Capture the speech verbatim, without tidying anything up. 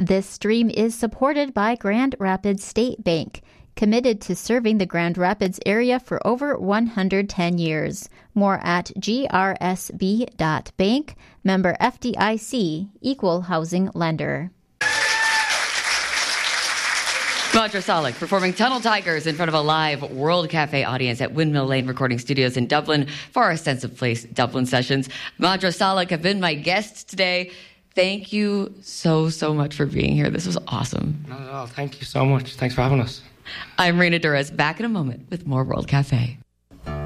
This stream is supported by Grand Rapids State Bank, committed to serving the Grand Rapids area for over one hundred ten years. More at g r s b dot bank, member F D I C, equal housing lender. Madra Salik performing Tunnel Tigers in front of a live World Cafe audience at Windmill Lane Recording Studios in Dublin for our Sense of Place Dublin sessions. Madra Salik have been my guests today. Thank you so, so much for being here. This was awesome. Not at all. Thank you so much. Thanks for having us. I'm Rena Durez, back in a moment with more World Cafe.